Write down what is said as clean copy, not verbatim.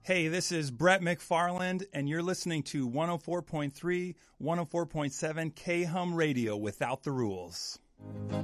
Hey, this is Brett McFarland, and you're listening to 104.3, 104.7 K-Hum Radio without the rules.